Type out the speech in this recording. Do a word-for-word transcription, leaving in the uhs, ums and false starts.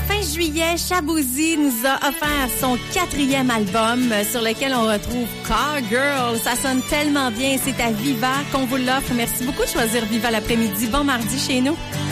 fin juillet, Shaboozey nous a offert son quatrième album euh, sur lequel on retrouve Car Girl. Ça sonne tellement bien. C'est à Viva qu'on vous l'offre. Merci beaucoup de choisir Viva l'après-midi. Bon mardi chez nous.